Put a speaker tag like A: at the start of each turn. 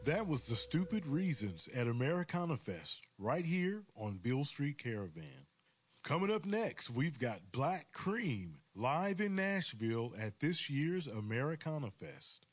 A: That was the Stupid Reasons at Americana Fest, right here on Beale Street Caravan. Coming up next, we've got Black Cream live in Nashville at this year's Americana Fest.